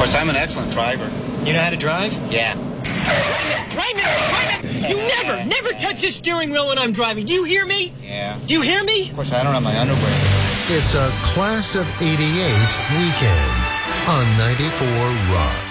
course, I'm an excellent driver. You know how to drive? Yeah. Right now! You never touch this steering wheel when I'm driving. Do you hear me? Yeah. Do you hear me? Of course, I don't have my underwear. It's a Class of '88 weekend on 94 Rock.